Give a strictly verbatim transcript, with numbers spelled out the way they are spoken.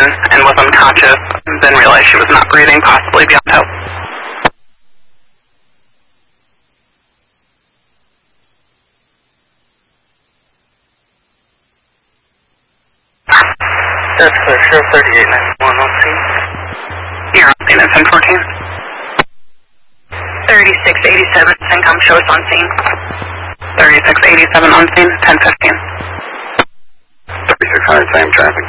and was unconscious, then realized she was not breathing, possibly beyond help. That's for sure thirty-eight ninety-one on scene. You're on scene at ten fourteen. thirty-six eighty-seven, Syncom show us on scene. thirty-six eighty-seven on scene, ten fifteen. thirty-six hundred, same traffic.